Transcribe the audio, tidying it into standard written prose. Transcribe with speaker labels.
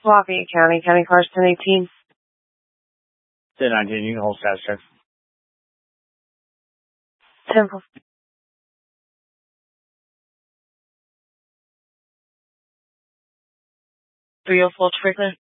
Speaker 1: Lafayette County, County Cars 1018.
Speaker 2: 1019, you can hold status check.
Speaker 1: 10. Do you full treatment?